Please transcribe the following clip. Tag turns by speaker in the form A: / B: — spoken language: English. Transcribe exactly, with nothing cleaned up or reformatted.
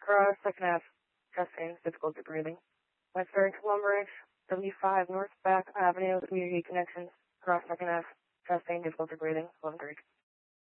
A: Cross, second half, testing, difficulty breathing. West Ferry to Lumber Ridge, W five North Back Avenue, Community Connections, cross second half, testing, difficulty breathing, Lumber Ridge.